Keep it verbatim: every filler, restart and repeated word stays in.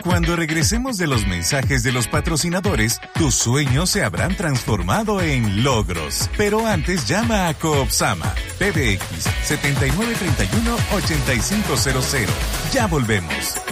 Cuando regresemos de los mensajes de los patrocinadores, tus sueños se habrán transformado en logros. Pero antes llama a Coopsama. P B X setenta y nueve treinta y uno ochenta y cinco cero cero. Ya volvemos.